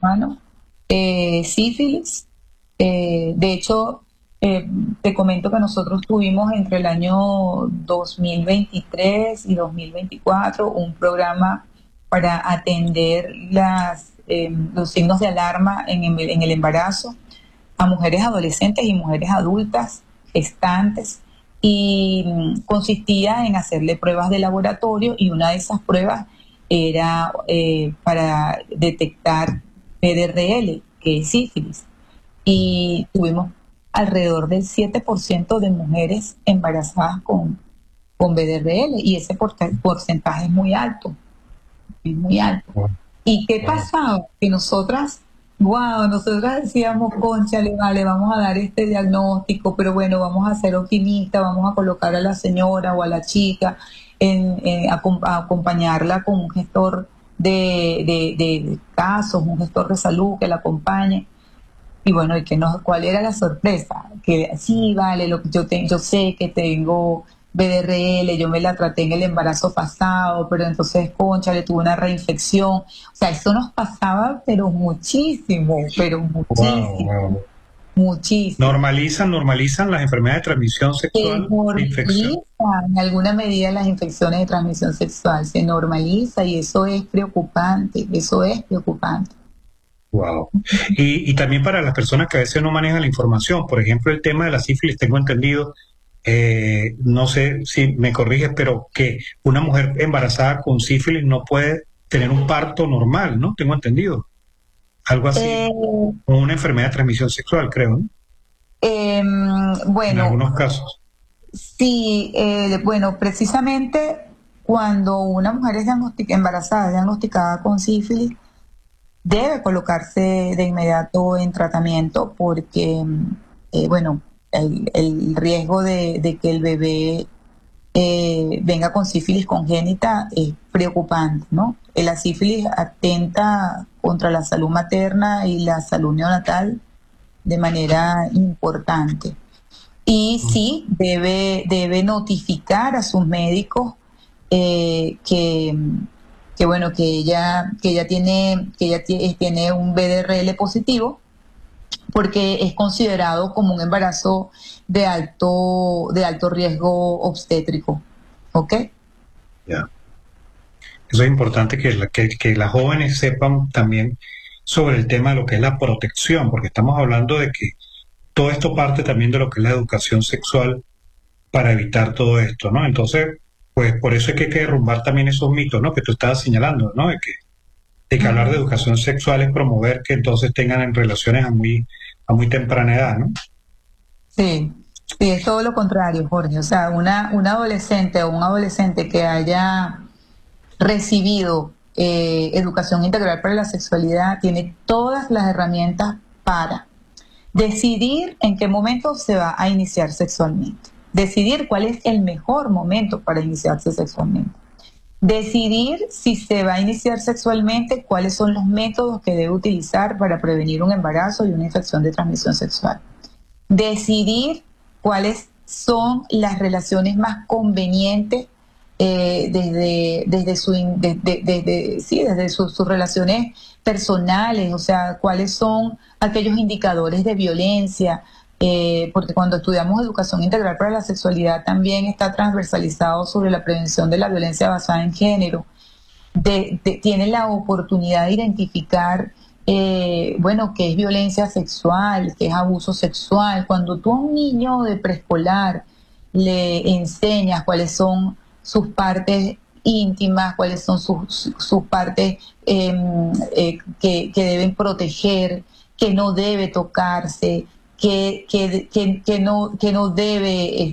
hermano, sífilis. De hecho, te comento que nosotros tuvimos entre el año 2023 y 2024 un programa para atender los signos de alarma en el embarazo a mujeres adolescentes y mujeres adultas, gestantes, y consistía en hacerle pruebas de laboratorio, y una de esas pruebas era para detectar PDRL, que es sífilis, y tuvimos alrededor del 7% de mujeres embarazadas con BDRL, y ese porcentaje es muy alto. ¿Y qué pasaba? Que nosotras decíamos, cónchale, vale, vamos a dar este diagnóstico, pero bueno, vamos a ser optimistas, vamos a colocar a la señora o a la chica a acompañarla con un gestor de casos, un gestor de salud que la acompañe. Y bueno, ¿cuál era la sorpresa? Que sí, vale, yo sé que tengo BDRL, yo me la traté en el embarazo pasado, pero entonces, concha, le tuve una reinfección. O sea, eso nos pasaba, pero muchísimo, Wow. muchísimo. Normalizan las enfermedades de transmisión Se sexual, de normaliza infección. en alguna medida las infecciones de transmisión sexual, se normaliza, y eso es preocupante, eso es preocupante. Wow. Y también para las personas que a veces no manejan la información, por ejemplo, el tema de la sífilis, tengo entendido, no sé si me corriges, pero que una mujer embarazada con sífilis no puede tener un parto normal, ¿no? Tengo entendido. Algo así, Eh, o una enfermedad de transmisión sexual, creo, ¿no? En bueno, algunos casos. sí, bueno, precisamente cuando una mujer es embarazada, es diagnosticada con sífilis, debe colocarse de inmediato en tratamiento porque, bueno, el riesgo de que el bebé venga con sífilis congénita es preocupante, ¿no? La sífilis atenta contra la salud materna y la salud neonatal de manera importante. Y sí, debe notificar a sus médicos eh, que, bueno, que ella tiene un BDRL positivo, porque es considerado como un embarazo de alto riesgo obstétrico. ¿Ok? Ya. Eso es importante que las jóvenes sepan también sobre el tema de lo que es la protección, porque estamos hablando de que todo esto parte también de lo que es la educación sexual para evitar todo esto, ¿no? Entonces, pues por eso es que hay que derrumbar también esos mitos, ¿no? Que tú estabas señalando, ¿no? De que hablar de Ujú. educación sexual es promover que entonces tengan en relaciones a muy temprana edad, ¿no? Sí, sí, es todo lo contrario, Jorge. O sea, una adolescente o un adolescente que haya recibido educación integral para la sexualidad tiene todas las herramientas para decidir en qué momento se va a iniciar sexualmente, decidir cuál es el mejor momento para iniciarse sexualmente, decidir si se va a iniciar sexualmente, cuáles son los métodos que debe utilizar para prevenir un embarazo y una infección de transmisión sexual, decidir cuáles son las relaciones más convenientes desde sus relaciones personales, o sea, cuáles son aquellos indicadores de violencia, porque cuando estudiamos educación integral para la sexualidad también está transversalizado sobre la prevención de la violencia basada en género. Tiene la oportunidad de identificar, bueno, qué es violencia sexual, qué es abuso sexual. Cuando tú a un niño de preescolar le enseñas cuáles son sus partes íntimas, cuáles son sus partes que deben proteger, que no debe tocarse, que no debe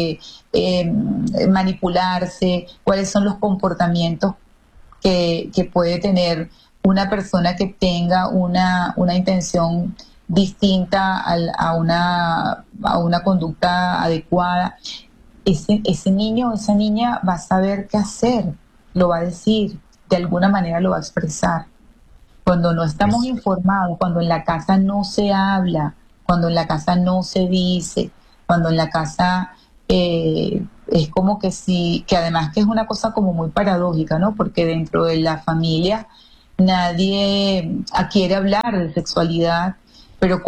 manipularse, cuáles son los comportamientos que puede tener una persona que tenga una intención distinta a una conducta adecuada. Ese niño o esa niña va a saber qué hacer, lo va a decir, de alguna manera lo va a expresar. Cuando no estamos Es- informados, cuando en la casa no se habla, cuando en la casa no se dice, cuando en la casa es como que sí, que además que es una cosa como muy paradójica, ¿no? Porque dentro de la familia nadie quiere hablar de sexualidad, pero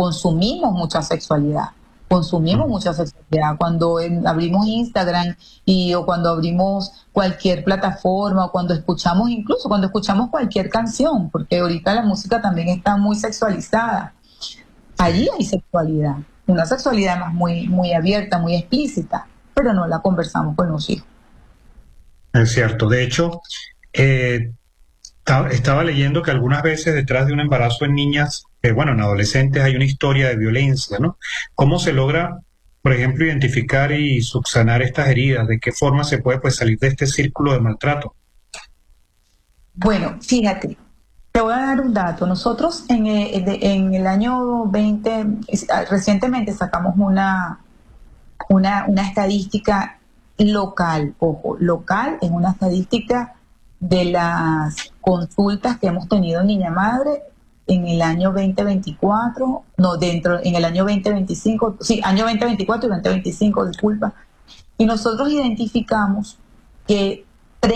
consumimos Mm. mucha sexualidad. Cuando abrimos Instagram o cuando abrimos cualquier plataforma, o cuando escuchamos, incluso cuando escuchamos cualquier canción, porque ahorita la música también está muy sexualizada. Sí, Allí hay sexualidad, una sexualidad más muy abierta, muy explícita, pero no la conversamos con los hijos. es cierto. De hecho, eh, estaba leyendo que algunas veces detrás de un embarazo en niñas, bueno, en adolescentes hay una historia de violencia, ¿no? ¿Cómo se logra, por ejemplo, identificar y subsanar estas heridas? ¿De qué forma se puede, pues, salir de este círculo de maltrato? Bueno, fíjate, te voy a dar un dato. Nosotros en el año 20, recientemente sacamos una estadística local, ojo, local, en una estadística de las consultas que hemos tenido en Niña Madre en el año 2024, no, en el año 2025, sí, año 2024 y 2025, disculpa, y nosotros identificamos que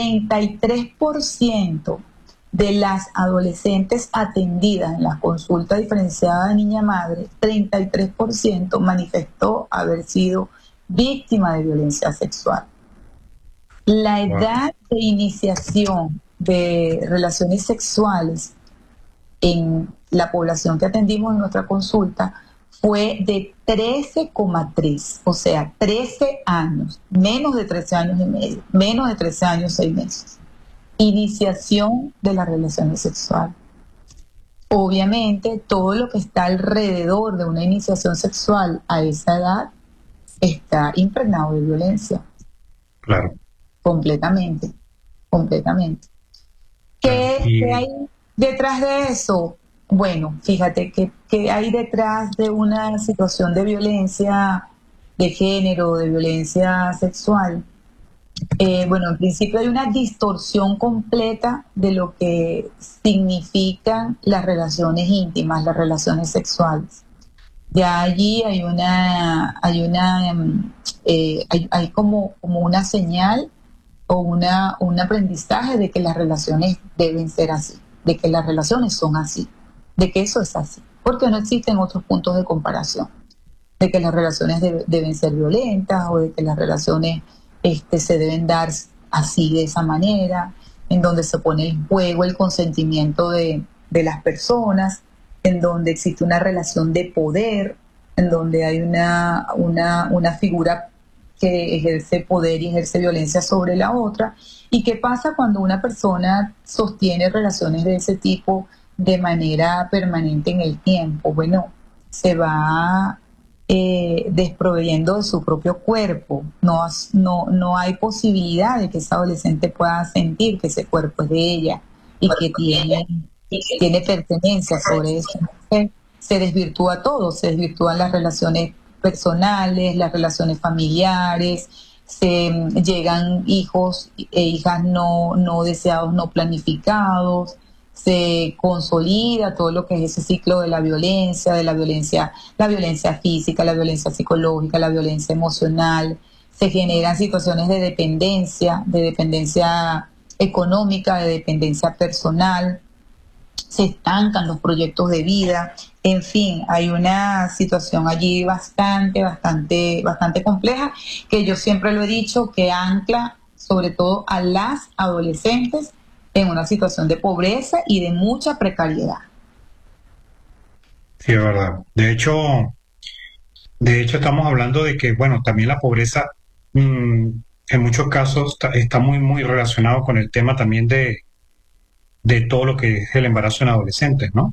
33% de las adolescentes atendidas en la consulta diferenciada de niña madre, 33% manifestó haber sido víctima de violencia sexual. La Wow. edad de iniciación de relaciones sexuales en la población que atendimos en nuestra consulta fue de 13,3, o sea, 13 años, menos de 13 años y medio, menos de 13 años, 6 meses. Iniciación de las relaciones sexuales. Obviamente, todo lo que está alrededor de una iniciación sexual a esa edad está impregnado de violencia, Claro, completamente, completamente. claro. ¿Qué hay detrás de eso? Bueno, fíjate que hay detrás de una situación de violencia de género, de violencia sexual. Bueno, en principio hay una distorsión completa de lo que significan las relaciones íntimas, las relaciones sexuales. Ya allí hay como una señal o un aprendizaje de que las relaciones deben ser así, de que las relaciones son así, de que eso es así, porque no existen otros puntos de comparación, de que las relaciones deben ser violentas o de que las relaciones se deben dar así, de esa manera, en donde se pone en juego el consentimiento de las personas, en donde existe una relación de poder, en donde hay una figura que ejerce poder y ejerce violencia sobre la otra. ¿Y qué pasa cuando una persona sostiene relaciones de ese tipo de manera permanente en el tiempo? Bueno, se va desproveyendo de su propio cuerpo. No hay posibilidad de que esa adolescente pueda sentir que ese cuerpo es de ella y que tiene pertenencia sobre eso. Se desvirtúa todo, se desvirtúan las relaciones personales, las relaciones familiares, se llegan hijos e hijas no deseados, no planificados, se consolida todo lo que es ese ciclo la violencia física, la violencia psicológica, la violencia emocional, se generan situaciones de dependencia económica, de dependencia personal, se estancan los proyectos de vida, en fin, hay una situación allí bastante compleja, que yo siempre lo he dicho, que ancla sobre todo a las adolescentes en una situación de pobreza y de mucha precariedad. Sí, es verdad. De hecho, estamos hablando de que, bueno, también la pobreza, en muchos casos está muy, muy relacionado con el tema también de todo lo que es el embarazo en adolescentes, ¿no?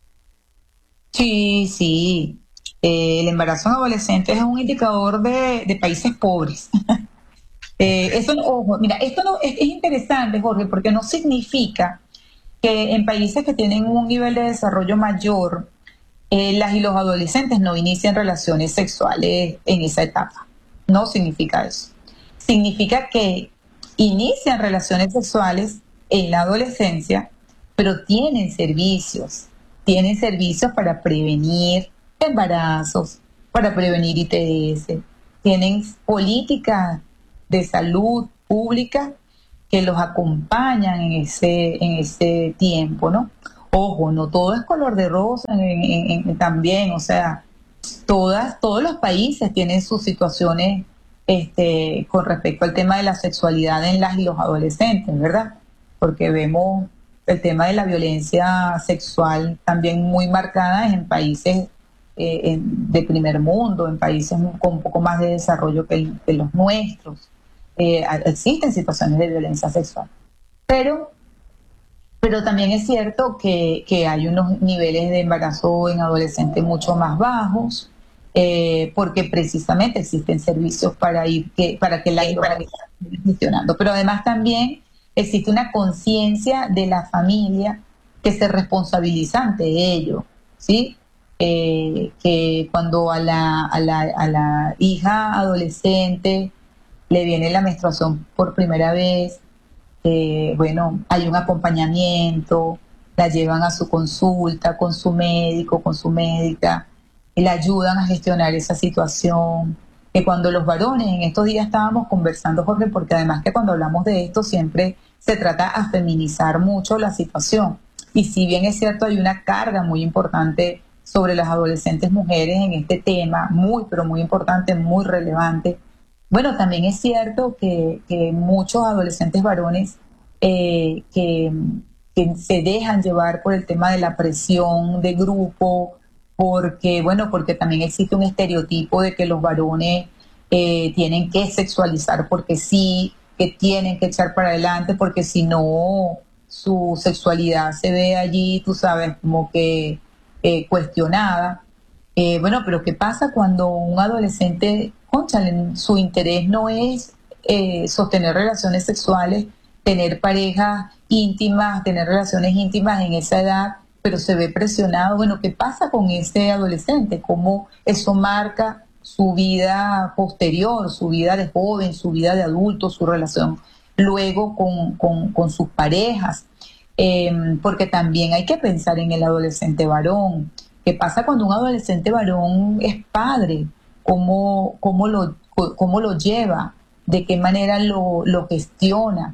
Sí, sí. El embarazo en adolescentes es un indicador de países pobres. Eso, ojo, mira, esto no, es interesante, Jorge, porque no significa que en países que tienen un nivel de desarrollo mayor, las y los adolescentes no inician relaciones sexuales en esa etapa. No significa eso. Significa que inician relaciones sexuales en la adolescencia, pero tienen servicios para prevenir embarazos, para prevenir ITS, tienen políticas de salud pública que los acompañan en ese tiempo, ¿no? Ojo, no todo es color de rosa también, o sea, todos los países tienen sus situaciones con respecto al tema de la sexualidad en las y los adolescentes, ¿verdad? Porque vemos el tema de la violencia sexual también muy marcada en países de primer mundo, en países con un poco más de desarrollo que los nuestros. Existen situaciones de violencia sexual. Pero también es cierto que hay unos niveles de embarazo en adolescentes mucho más bajos, porque precisamente existen servicios para que la vaya gestionando. Pero además también existe una conciencia de la familia que se responsabiliza ante ello, ¿sí? Que cuando a la hija adolescente le viene la menstruación por primera vez, bueno, hay un acompañamiento, la llevan a su consulta con su médico, con su médica, y la ayudan a gestionar esa situación. Que cuando los varones, en estos días estábamos conversando, Jorge, porque además que cuando hablamos de esto siempre se trata a feminizar mucho la situación. Y si bien es cierto, hay una carga muy importante sobre las adolescentes mujeres en este tema, muy, pero muy importante, muy relevante. Bueno, también es cierto que muchos adolescentes varones que se dejan llevar por el tema de la presión de grupo, porque también existe un estereotipo de que los varones tienen que sexualizar porque sí, que tienen que echar para adelante, porque si no, su sexualidad se ve allí, tú sabes, como que cuestionada. Bueno, pero ¿qué pasa cuando un adolescente, cónchale, su interés no es sostener relaciones sexuales, tener parejas íntimas, tener relaciones íntimas en esa edad, pero se ve presionado? Bueno, ¿qué pasa con ese adolescente? ¿Cómo eso marca su vida posterior, su vida de joven, su vida de adulto, su relación luego con sus parejas? Porque también hay que pensar en el adolescente varón. ¿Qué pasa cuando un adolescente varón es padre? ¿Cómo lo lleva? ¿De qué manera lo gestiona?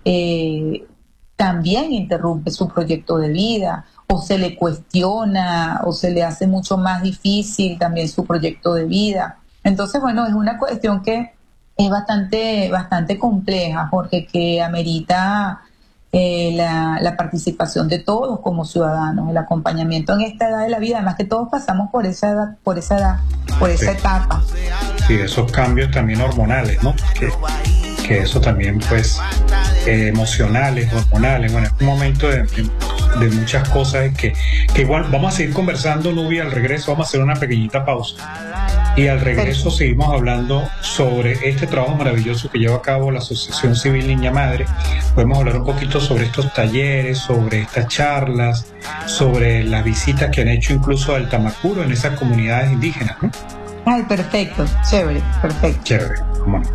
También interrumpe su proyecto de vida, o se le cuestiona, o se le hace mucho más difícil también su proyecto de vida. Entonces, bueno, es una cuestión que es bastante compleja, Jorge, que amerita la participación de todos como ciudadanos, el acompañamiento en esta edad de la vida, además que todos pasamos por esa edad, por esa Sí. etapa. Sí, esos cambios también hormonales, ¿no? Que eso también, pues, emocionales, hormonales, bueno, es un momento de muchas cosas que igual vamos a seguir conversando, Nubia, al regreso vamos a hacer una pequeñita pausa. Y al regreso seguimos hablando sobre este trabajo maravilloso que lleva a cabo la Asociación Civil Niña Madre. Podemos hablar un poquito sobre estos talleres, sobre estas charlas, sobre las visitas que han hecho incluso al Tamacuro en esas comunidades indígenas, ¿no? Ay, perfecto, chévere, perfecto. Chévere, cómo no.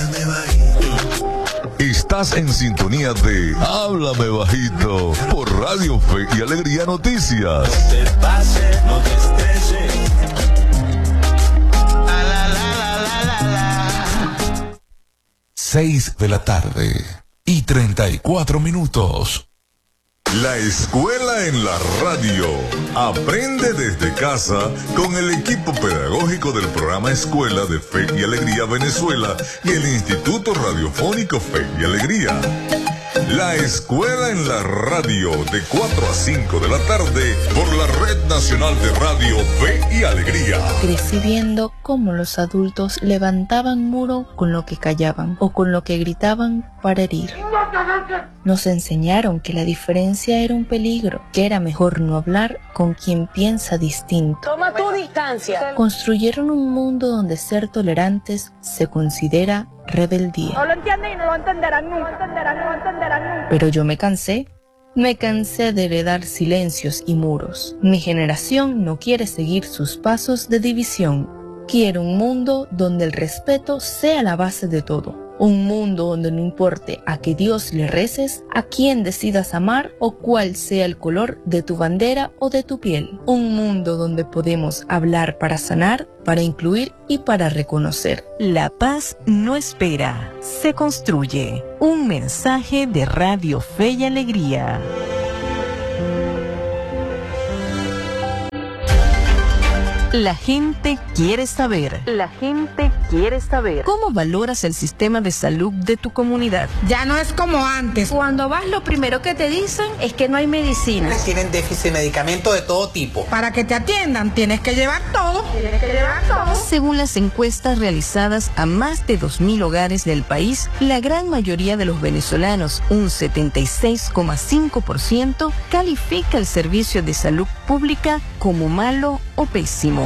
Estás en sintonía de Háblame Bajito por Radio Fe y Alegría Noticias. No te pases, no te estreses. 6 de la tarde y 34 minutos. La escuela en la radio. Aprende desde casa con el equipo pedagógico del programa Escuela de Fe y Alegría Venezuela y el Instituto Radiofónico Fe y Alegría. La escuela en la radio de 4 a 5 de la tarde por la Red Nacional de Radio Fe y Alegría. Crecí viendo cómo los adultos levantaban muro con lo que callaban o con lo que gritaban para herir. Nos enseñaron que la diferencia era un peligro, que era mejor no hablar con quien piensa distinto. Toma tu distancia. Construyeron un mundo donde ser tolerantes se considera rebeldía. No lo entienden y no lo entenderán nunca. Pero yo me cansé de heredar silencios y muros. Mi generación no quiere seguir sus pasos de división. Quiero un mundo donde el respeto sea la base de todo. Un mundo donde no importe a qué Dios le reces, a quién decidas amar o cuál sea el color de tu bandera o de tu piel. Un mundo donde podemos hablar para sanar, para incluir y para reconocer. La paz no espera, se construye. Un mensaje de Radio Fe y Alegría. La gente quiere saber. La gente quiere saber. ¿Cómo valoras el sistema de salud de tu comunidad? Ya no es como antes. Cuando vas, lo primero que te dicen es que no hay medicinas. Tienen déficit de medicamentos de todo tipo. Para que te atiendan, tienes que llevar todo. Según las encuestas realizadas a más de 2.000 hogares del país, la gran mayoría de los venezolanos, un 76,5%, califica el servicio de salud pública como malo o pésimo.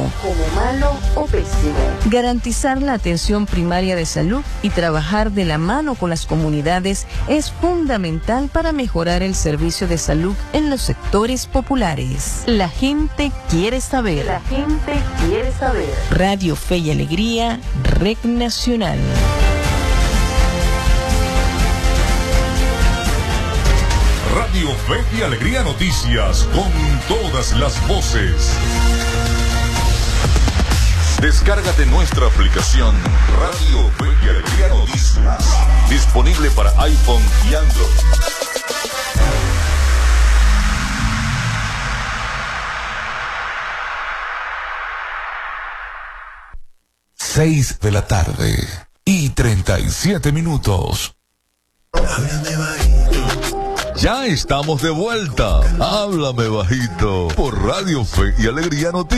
Garantizar la atención primaria de salud y trabajar de la mano con las comunidades es fundamental para mejorar el servicio de salud en los sectores populares. La gente quiere saber. La gente quiere saber. Radio Fe y Alegría, Red Nacional. Radio Fe y Alegría Noticias, con todas las voces. Descárgate nuestra aplicación Radio Fe y Alegría Noticias, disponible para iPhone y Android. Seis de la tarde y 37 minutos. Háblame bajito. Ya estamos de vuelta. Háblame bajito por Radio Fe y Alegría Noticias.